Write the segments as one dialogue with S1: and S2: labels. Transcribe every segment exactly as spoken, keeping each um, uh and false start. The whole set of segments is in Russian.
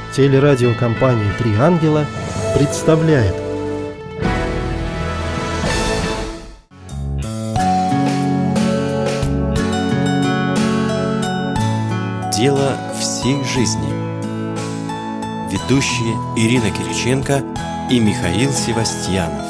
S1: Телерадиокомпания «Три ангела» представляет.
S2: Дело всей жизни. Ведущие Ирина Кириченко и Михаил Севастьянов.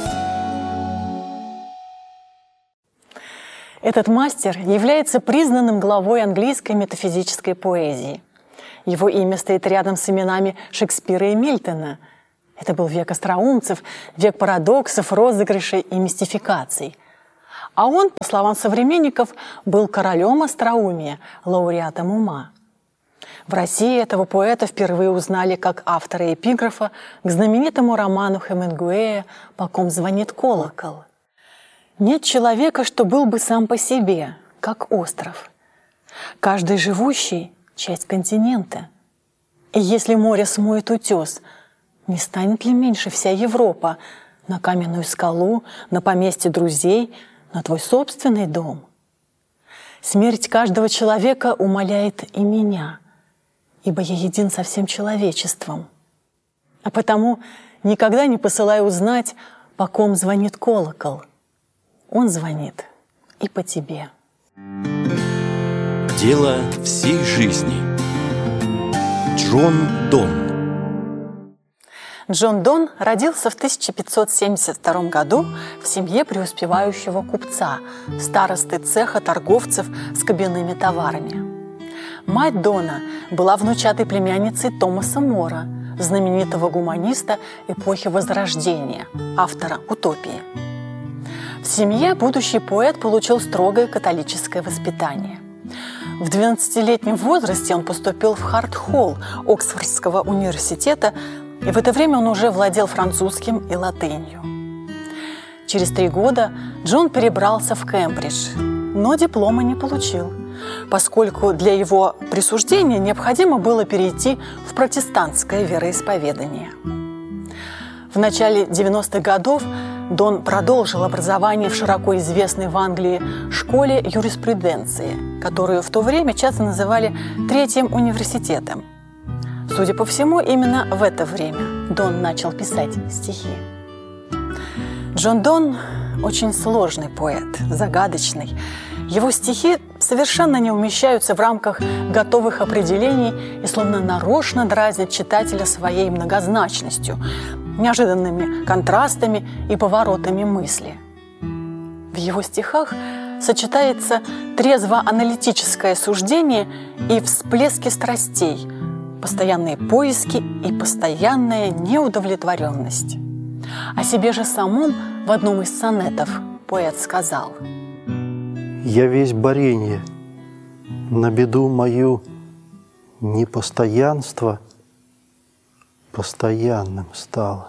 S3: Этот мастер является признанным главой английской метафизической поэзии. Его имя стоит рядом с именами Шекспира и Мильтона. Это был век остроумцев, век парадоксов, розыгрышей и мистификаций. А он, по словам современников, был королем остроумия, лауреатом ума. В России этого поэта впервые узнали как автора эпиграфа к знаменитому роману Хемингуэя «По ком звонит колокол». Нет человека, что был бы сам по себе, как остров. Каждый живущий — часть континента. И если море смоет утес, не станет ли меньше вся Европа на каменную скалу, на поместье друзей, на твой собственный дом? Смерть каждого человека умаляет и меня, ибо я един со всем человечеством. А потому никогда не посылай узнать, по ком звонит колокол. Он звонит и по тебе.
S2: Дело всей жизни. Джон Донн.
S3: Джон Донн родился в тысяча пятьсот семьдесят втором году в семье преуспевающего купца, старосты цеха торговцев с кабинными товарами. Мать Донна была внучатой племянницей Томаса Мора, знаменитого гуманиста эпохи Возрождения, автора «Утопии». В семье будущий поэт получил строгое католическое воспитание. В двенадцатилетнем возрасте он поступил в Харт-Холл Оксфордского университета, и в это время он уже владел французским и латынью. Через три года Джон перебрался в Кембридж, но диплома не получил, поскольку для его присуждения необходимо было перейти в протестантское вероисповедание. В начале девяностых годов Донн продолжил образование в широко известной в Англии школе юриспруденции, которую в то время часто называли Третьим университетом. Судя по всему, именно в это время Донн начал писать стихи. Джон Донн – очень сложный поэт, загадочный. Его стихи совершенно не умещаются в рамках готовых определений и словно нарочно дразнят читателя своей многозначностью, неожиданными контрастами и поворотами мысли. В его стихах сочетается трезво-аналитическое суждение и всплески страстей, постоянные поиски и постоянная неудовлетворенность. О себе же самом в одном из сонетов поэт сказал:
S1: «Я весь борение, на беду мою непостоянство постоянным стало».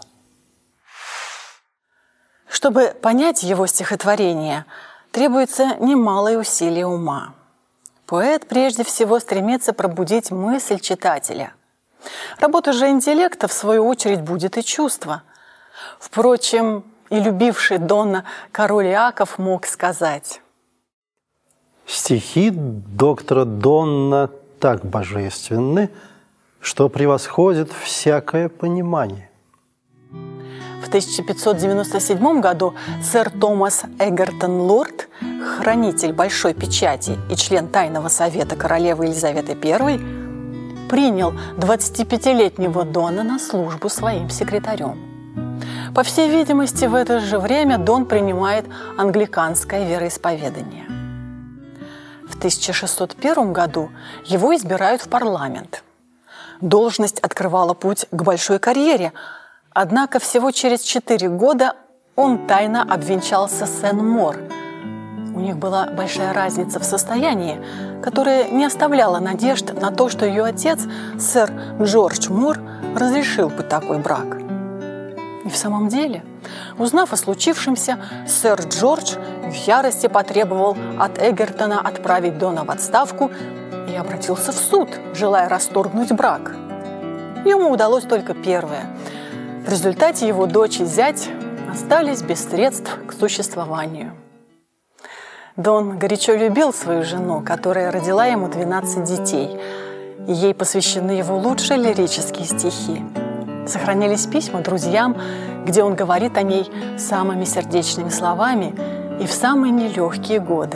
S3: Чтобы понять его стихотворение, требуется немалое усилие ума. Поэт прежде всего стремится пробудить мысль читателя. Работа же интеллекта, в свою очередь, будет и чувство. Впрочем, и любивший Донна король Иаков мог сказать:
S1: «Стихи доктора Донна так божественны, что превосходят всякое понимание».
S3: В тысяча пятьсот девяносто седьмом году сэр Томас Эгертон Лорд, хранитель Большой печати и член Тайного совета королевы Елизаветы Первой, принял двадцатипятилетнего Донна на службу своим секретарем. По всей видимости, в это же время Донн принимает англиканское вероисповедание. В тысяча шестьсот первом году его избирают в парламент. Должность открывала путь к большой карьере, однако всего через четыре года он тайно обвенчался с Энн Мор. У них была большая разница в состоянии, которая не оставляла надежд на то, что ее отец, сэр Джордж Мор, разрешил бы такой брак. И в самом деле, узнав о случившемся, сэр Джордж в ярости потребовал от Эгертона отправить Донна в отставку и обратился в суд, желая расторгнуть брак. Ему удалось только первое. В результате его дочь и зять остались без средств к существованию. Донн горячо любил свою жену, которая родила ему двенадцать детей. Ей посвящены его лучшие лирические стихи. Сохранились письма друзьям, где он говорит о ней самыми сердечными словами и в самые нелегкие годы.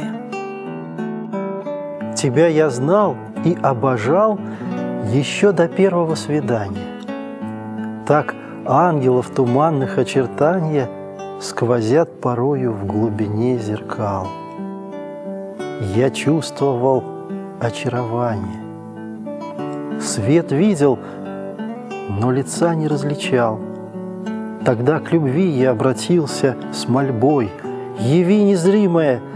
S1: Тебя я знал и обожал еще до первого свидания. Так ангелов туманных очертания сквозят порою в глубине зеркал. Я чувствовал очарование. Свет видел, но лица не различал. Тогда к любви я обратился с мольбой: яви незримое